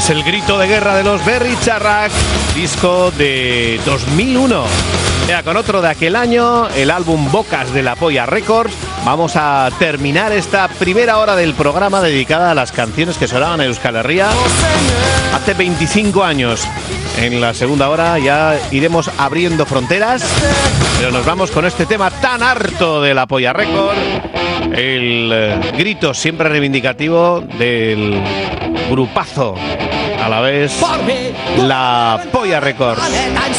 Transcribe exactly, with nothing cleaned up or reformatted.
Es el grito de guerra de los Berri Charrac, disco de dos mil uno. Ya, con otro de aquel año, el álbum Bocas de la Polla Records. Vamos a terminar esta primera hora del programa dedicada a las canciones que sonaban en Euskal Herria hace veinticinco años. En la segunda hora ya iremos abriendo fronteras, pero nos vamos con este tema tan harto de la Polla Record, el eh, grito siempre reivindicativo del grupazo a la vez, la Polla Record.